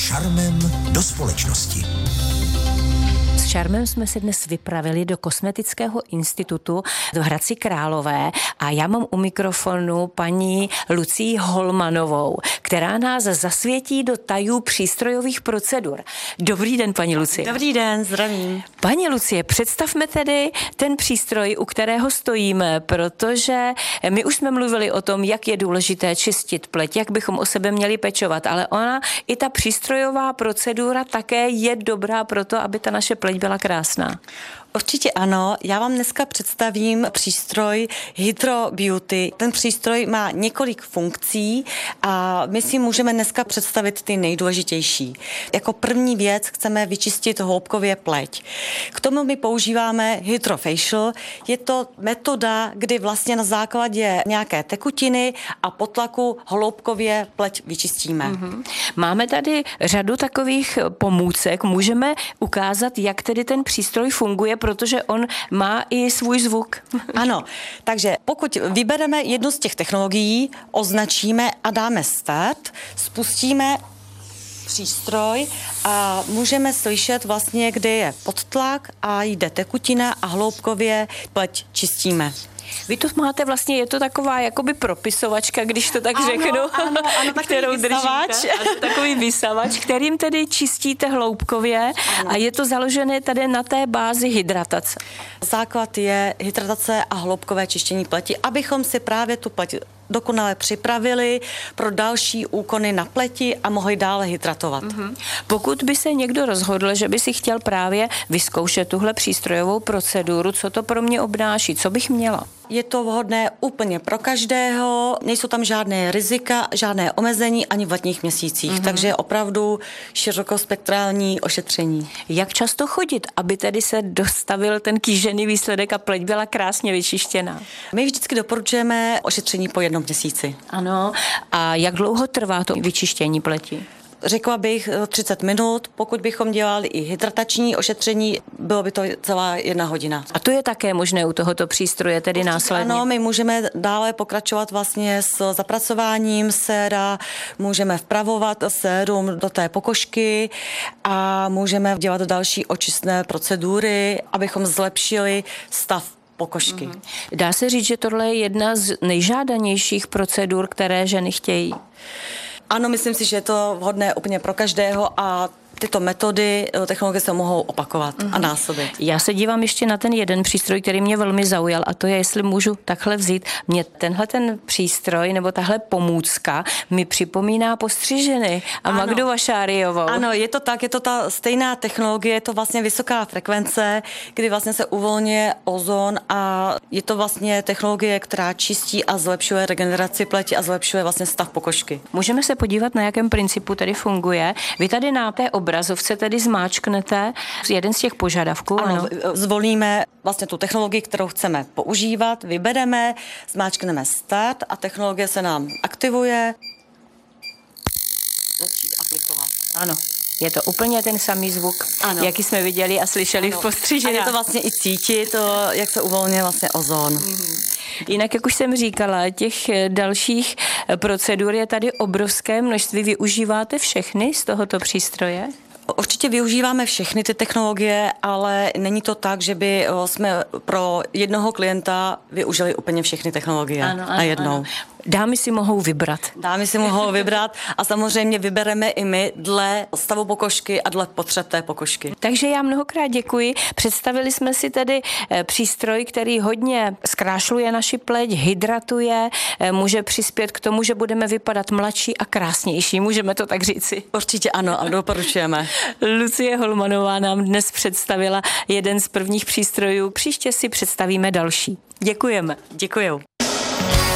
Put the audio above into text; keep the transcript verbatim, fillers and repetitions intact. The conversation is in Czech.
šarmem do společnosti. S šarmem jsme se dnes vypravili do Kosmetického institutu do Hradci Králové a já mám u mikrofonu paní Lucii Holmanovou, která nás zasvětí do tajů přístrojových procedur. Dobrý den, paní Lucie. Dobrý den, zdravím. Paní Lucie, představme tedy ten přístroj, u kterého stojíme, protože my už jsme mluvili o tom, jak je důležité čistit pleť, jak bychom o sebe měli pečovat, ale ona i ta přístrojová procedura také je dobrá pro to, aby ta naše pleť byla krásná. Určitě ano, já vám dneska představím přístroj Hydro Beauty. Ten přístroj má několik funkcí a my si můžeme dneska představit ty nejdůležitější. Jako první věc chceme vyčistit hloubkově pleť. K tomu my používáme Hydrofacial. Je to metoda, kdy vlastně na základě nějaké tekutiny a potlaku hloubkově pleť vyčistíme. Mm-hmm. Máme tady řadu takových pomůcek. Můžeme ukázat, jak tedy ten přístroj funguje, protože on má i svůj zvuk. Ano, takže pokud vybereme jednu z těch technologií, označíme a dáme start, spustíme přístroj a můžeme slyšet vlastně, kde je podtlak a jde tekutina a hloubkově pleť čistíme. Vy to máte vlastně, je to taková jakoby propisovačka, když to tak ano, řeknu, ano, ano, kterou vysavač. držíte. Ano, takový vysavač, kterým tedy čistíte hloubkově ano. A je to založené tady na té bázi hydratace. Základ je hydratace a hloubkové čištění pleti, abychom si právě tu pleť dokonale připravili pro další úkony na pleti a mohli dále hydratovat. Mm-hmm. Pokud by se někdo rozhodl, že by si chtěl právě vyzkoušet tuhle přístrojovou proceduru, co to pro mě obnáší, co bych měla? Je to vhodné úplně pro každého, nejsou tam žádné rizika, žádné omezení ani v letních měsících, mm-hmm. takže opravdu širokospektrální ošetření. Jak často chodit, aby tedy se dostavil ten kýžený výsledek a pleť byla krásně vyčištěná? My vždycky doporučujeme ošetření po jednom měsíci. Ano. A jak dlouho trvá to vyčištění pleti? Řekla bych třicet minut, pokud bychom dělali i hydratační ošetření, bylo by to celá jedna hodina. A to je také možné u tohoto přístroje, tedy Určitě následně? Ano, my můžeme dále pokračovat vlastně s zapracováním séra, můžeme vpravovat sérum do té pokožky a můžeme dělat další očistné procedury, abychom zlepšili stav pokožky. Mm-hmm. Dá se říct, že tohle je jedna z nejžádanějších procedur, které ženy chtějí? Ano, myslím si, že je to vhodné úplně pro každého a tyto metody, technologie se mohou opakovat mm-hmm. a násobit. Já se dívám ještě na ten jeden přístroj, který mě velmi zaujal, a to je, jestli můžu takhle vzít. Mě tenhle ten přístroj nebo tahle pomůcka mi připomíná postřiženy a ano. Magdu Vašáriovou. Ano, je to tak, je to ta stejná technologie, je to vlastně vysoká frekvence, kdy vlastně se uvolňuje ozon a je to vlastně technologie, která čistí a zlepšuje regeneraci pleti a zlepšuje vlastně stav pokožky. Můžeme se podívat, na jakém principu tedy funguje. Vy tady na té obrazovce tedy zmáčknete jeden z těch požadavků. Ano, ano, zvolíme vlastně tu technologii, kterou chceme používat, vybereme, zmáčkneme start a technologie se nám aktivuje. Začít aplikovat. Ano. Je to úplně ten samý zvuk, ano. Jaký jsme viděli a slyšeli ano. v postřiženách. A je to vlastně i cítit, to, jak se uvolňuje vlastně ozon. Mm-hmm. Jinak, jak už jsem říkala, těch dalších procedur je tady obrovské množství. Využíváte všechny z tohoto přístroje? Určitě využíváme všechny ty technologie, ale není to tak, že by jsme pro jednoho klienta využili úplně všechny technologie ano, ano, najednou. Ano. Dámy si mohou vybrat. Dámy si mohou vybrat a samozřejmě vybereme i my dle stavu pokožky a dle potřeb té pokožky. Takže já mnohokrát děkuji. Představili jsme si tedy přístroj, který hodně zkrášluje naši pleť, hydratuje, může přispět k tomu, že budeme vypadat mladší a krásnější. Můžeme to tak říci? Určitě ano a doporučujeme. Lucie Holmanová nám dnes představila jeden z prvních přístrojů. Příště si představíme další. Děkujeme. Děkuju.